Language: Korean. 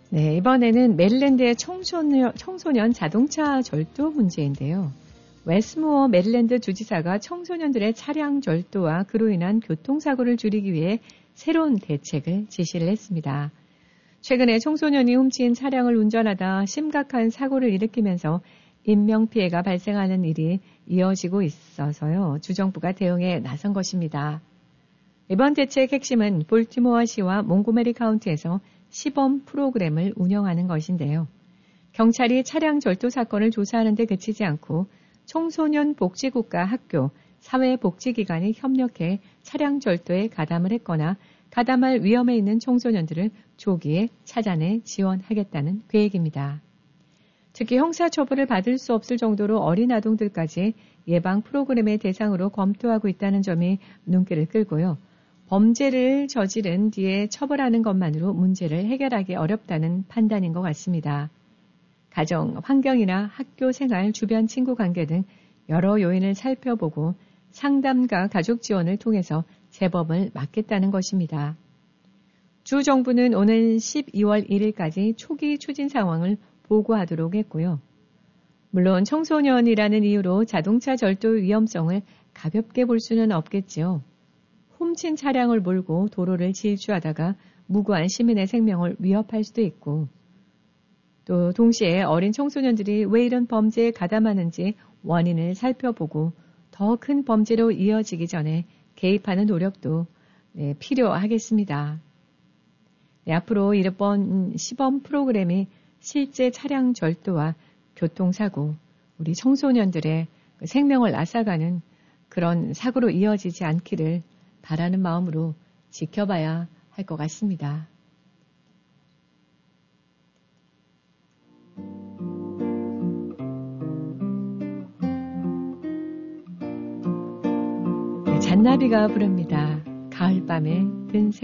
네, 이번에는 메릴랜드의 청소년 자동차 절도 문제인데요. 웨스모어 메릴랜드 주지사가 청소년들의 차량 절도와 그로 인한 교통사고를 줄이기 위해 새로운 대책을 지시를 했습니다. 최근에 청소년이 훔친 차량을 운전하다 심각한 사고를 일으키면서 인명피해가 발생하는 일이 이어지고 있어서요. 주정부가 대응에 나선 것입니다. 이번 대책 핵심은 볼티모어시와 몽고메리 카운티에서 시범 프로그램을 운영하는 것인데요. 경찰이 차량 절도 사건을 조사하는 데 그치지 않고 청소년 복지국가 학교, 사회복지기관이 협력해 차량 절도에 가담을 했거나 가담할 위험에 있는 청소년들을 조기에 찾아내 지원하겠다는 계획입니다. 특히 형사처벌을 받을 수 없을 정도로 어린 아동들까지 예방 프로그램의 대상으로 검토하고 있다는 점이 눈길을 끌고요. 범죄를 저지른 뒤에 처벌하는 것만으로 문제를 해결하기 어렵다는 판단인 것 같습니다. 가정, 환경이나 학교 생활, 주변 친구 관계 등 여러 요인을 살펴보고 상담과 가족 지원을 통해서 재범을 막겠다는 것입니다. 주 정부는 오는 12월 1일까지 초기 추진 상황을 보고하도록 했고요. 물론 청소년이라는 이유로 자동차 절도 위험성을 가볍게 볼 수는 없겠지요. 훔친 차량을 몰고 도로를 질주하다가 무고한 시민의 생명을 위협할 수도 있고 또 동시에 어린 청소년들이 왜 이런 범죄에 가담하는지 원인을 살펴보고 더 큰 범죄로 이어지기 전에 개입하는 노력도 필요하겠습니다. 앞으로 이번 시범 프로그램이 실제 차량 절도와 교통사고, 우리 청소년들의 생명을 앗아가는 그런 사고로 이어지지 않기를 바라는 마음으로 지켜봐야 할 것 같습니다. 잔나비가 부릅니다. 가을밤에 든